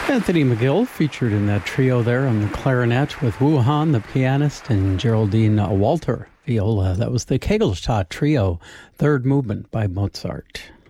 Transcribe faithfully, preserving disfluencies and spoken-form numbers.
Anthony McGill featured in that trio there on the clarinet with Wu Han, the pianist, and Geraldine Walter, viola. That was the Kegelstadt Trio, third movement by Mozart.